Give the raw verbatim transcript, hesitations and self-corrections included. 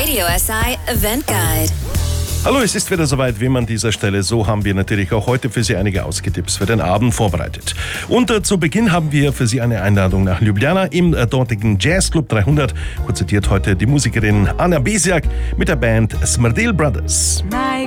Radio S I Event Guide. Hallo, es ist wieder soweit, wie man an dieser Stelle. So haben wir natürlich auch heute für Sie einige Ausgetipps für den Abend vorbereitet. Und äh, zu Beginn haben wir für Sie eine Einladung nach Ljubljana im äh, dortigen Jazzclub dreihundert. Konzertiert heute die Musikerin Anna Besiak mit der Band Smrdel Brothers.